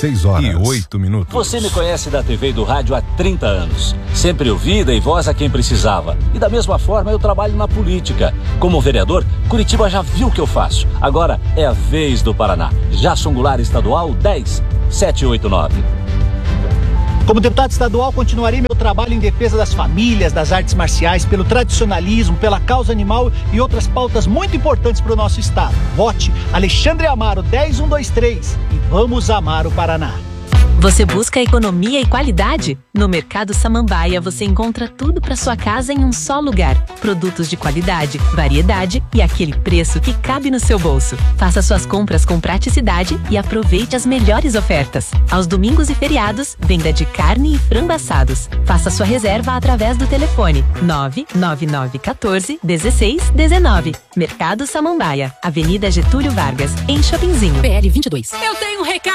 6h08. Você me conhece da TV e do rádio há 30 anos. Sempre ouvi, dei voz a quem precisava. E da mesma forma eu trabalho na política. Como vereador, Curitiba já viu o que eu faço. Agora é a vez do Paraná. Jason Goulart Estadual 10789. Como deputado estadual, continuarei meu trabalho em defesa das famílias, das artes marciais, pelo tradicionalismo, pela causa animal e outras pautas muito importantes para o nosso estado. Vote Alexandre Amaro 10123 e vamos amar o Paraná. Você busca economia e qualidade? No Mercado Samambaia você encontra tudo para sua casa em um só lugar. Produtos de qualidade, variedade e aquele preço que cabe no seu bolso. Faça suas compras com praticidade e aproveite as melhores ofertas. Aos domingos e feriados, venda de carne e frango assados. Faça sua reserva através do telefone 99914-1619. Mercado Samambaia, Avenida Getúlio Vargas, em Shoppingzinho. PL 22. Eu tenho um recado.